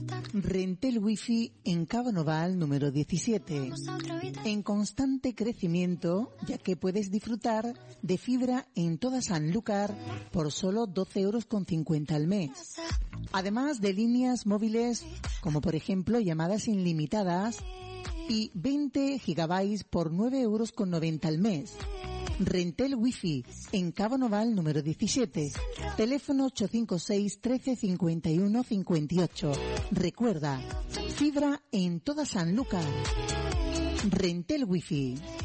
Rentel Wi-Fi en Cabo Noval número 17. En constante crecimiento, ya que puedes disfrutar de fibra en toda Sanlúcar por solo 12,50 € al mes. Además de líneas móviles, como por ejemplo llamadas ilimitadas y 20 gigabytes por 9,90 € al mes. Rentel Wi-Fi en Cabo Noval número 17. Teléfono 856 13 51 58. Recuerda, fibra en toda Sanlúcar. Rentel Wi-Fi.